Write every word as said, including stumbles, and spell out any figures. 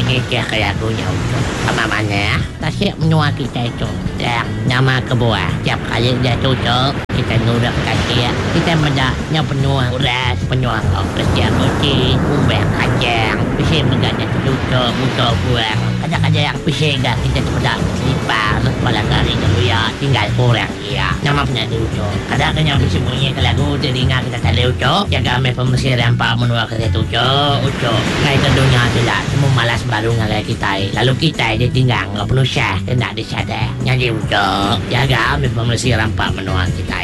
Ini kayak lagunya Ucok. Apa mana? Tasik menua kita itu yang nama kebuah. Tiap kali dia tutup, kita nurak kasih. Kita mendaknya penuh uras, penuh ongkos dia kucing, umbang kacang. Bisa mengganya tutup, untuk buang. Kadang-kadang yang bisa enggak kita cepat selipar. Malah kali dulu ya, tinggal kurang ya. Nama penyanyi Ucok. Kadang-kadang bisa bunyi ke lagu telinga kita tadi Ucok. Jaga kami pemesiran Pak menua ke situ Ucok. Ucok. Kayak tentunya adalah semua malas baru ngalah kita. Lalu kita dia tinggal nggak penuh syah, kena disadar. Nyanyi Ucok. Jaga kami pemesiran Pak menua kita.